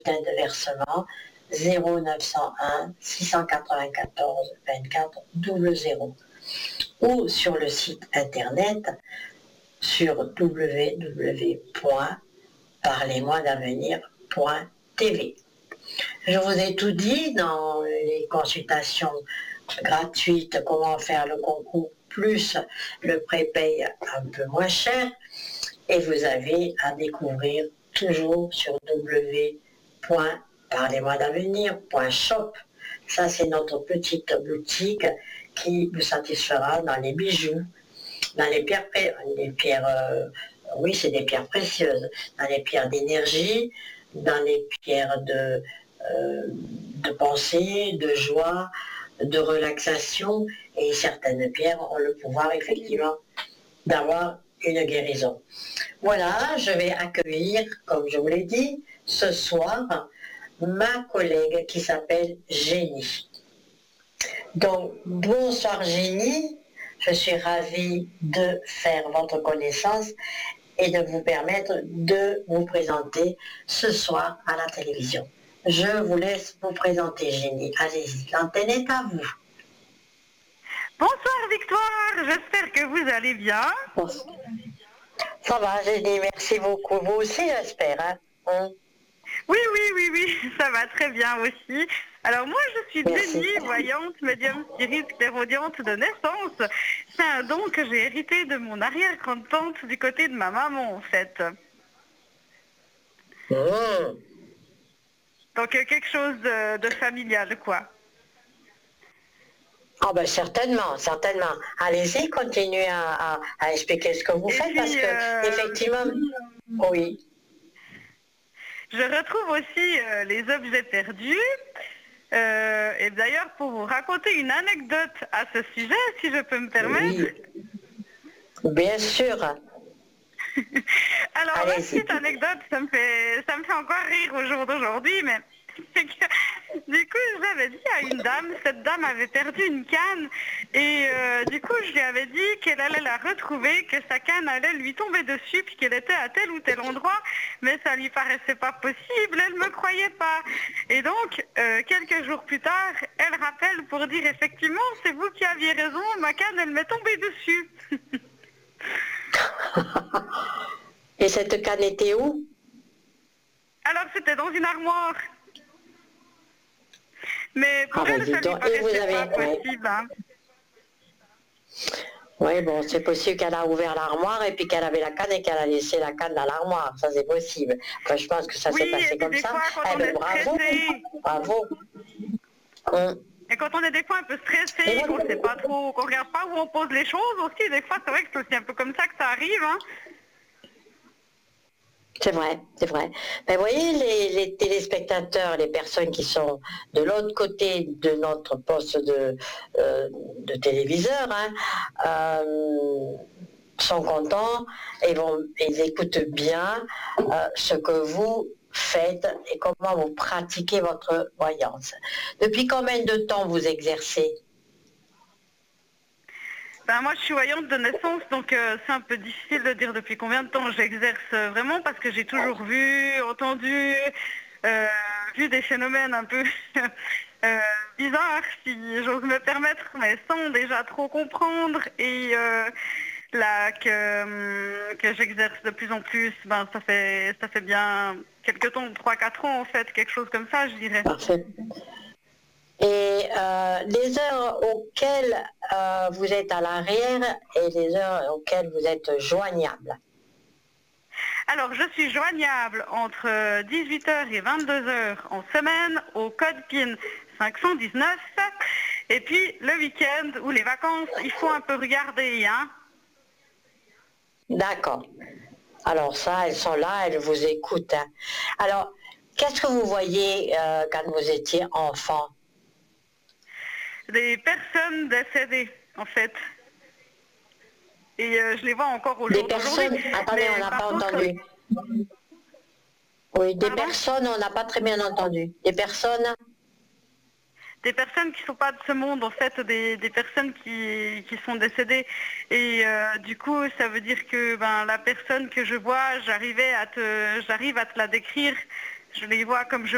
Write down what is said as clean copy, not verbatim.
bulletin de versement 0901 694 24 00 ou sur le site internet sur www.parlez-moi-d'avenir.tv. Je vous ai tout dit dans les consultations gratuites, comment faire le concours plus le prépay un peu moins cher, et vous avez à découvrir toujours sur www.parlez-moi-d'avenir.shop. Ça, c'est notre petite boutique qui vous satisfera dans les bijoux, dans les pierres, oui, c'est des pierres précieuses, dans les pierres d'énergie, dans les pierres de pensée, de joie, de relaxation, et certaines pierres ont le pouvoir effectivement d'avoir une guérison. Voilà, je vais accueillir, comme je vous l'ai dit, ce soir, ma collègue qui s'appelle Génie. Donc, bonsoir Génie, je suis ravie de faire votre connaissance et de vous permettre de vous présenter ce soir à la télévision. Je vous laisse vous présenter, Génie. Allez-y, l'antenne est à vous. Bonsoir Victoire, j'espère que vous allez bien. Ça va, Génie, merci beaucoup. Vous aussi, j'espère. Oui, ça va très bien aussi. Alors moi, je suis Jenny, voyante, médium, spirit, clairaudiente de naissance. C'est un don que j'ai hérité de mon arrière-grand-tante du côté de ma maman, en fait. Donc quelque chose de familial, quoi. Ah ben certainement. Allez-y, continuez à expliquer ce que vous faites, parce que effectivement, oui. Je retrouve aussi les objets perdus. Et d'ailleurs, pour vous raconter une anecdote à ce sujet, si je peux me permettre. Oui. Bien sûr. Alors, la petite anecdote, ça me fait encore rire au jour d'aujourd'hui, mais c'est que, du coup, je l'avais dit à une dame, cette dame avait perdu une canne, et du coup, je lui avais dit qu'elle allait la retrouver, que sa canne allait lui tomber dessus, puis qu'elle était à tel ou tel endroit, mais ça lui paraissait pas possible, elle me croyait pas. Et donc, quelques jours plus tard, elle rappelle pour dire effectivement, c'est vous qui aviez raison, ma canne, elle m'est tombée dessus. Et cette canne était où? Alors c'était dans une armoire. Mais pour elle, ça lui paraissait pas possible. Hein. Oui, bon, c'est possible qu'elle a ouvert l'armoire et puis qu'elle avait la canne et qu'elle a laissé la canne dans l'armoire. Ça, c'est possible. Enfin, je pense que ça s'est passé comme ça. Eh ben, bravo. Bravo. Et quand on est des fois un peu stressé, qu'on ne sait pas trop, qu'on ne regarde pas où on pose les choses aussi, des fois, c'est vrai que c'est aussi un peu comme ça que ça arrive. Hein. C'est vrai. Mais vous voyez, les téléspectateurs, les personnes qui sont de l'autre côté de notre poste de téléviseur, sont contents et ils écoutent bien ce que vous faites et comment vous pratiquez votre voyance. Depuis combien de temps vous exercez? Moi, je suis voyante de naissance, donc c'est un peu difficile de dire depuis combien de temps j'exerce vraiment, parce que j'ai toujours vu, entendu, vu des phénomènes un peu bizarres, si j'ose me permettre, mais sans déjà trop comprendre. Et là, que j'exerce de plus en plus, ça fait bien quelques temps, 3-4 ans en fait, quelque chose comme ça, je dirais. Parfait. Et les heures auxquelles vous êtes à l'arrière et les heures auxquelles vous êtes joignable? Alors, je suis joignable entre 18h et 22h en semaine au code PIN 519. Et puis, le week-end ou les vacances, il faut un peu regarder. Hein. D'accord. Alors ça, elles sont là, elles vous écoutent. Hein. Alors, qu'est-ce que vous voyez quand vous étiez enfant? Des personnes décédées, en fait. Et je les vois encore aujourd'hui. Des personnes, attendez, on n'a pas entendu. Oui, des personnes, on n'a pas très bien entendu. Des personnes qui ne sont pas de ce monde, en fait, des personnes qui sont décédées. Et du coup, ça veut dire que la personne que je vois, j'arrive à te la décrire. Je les vois comme je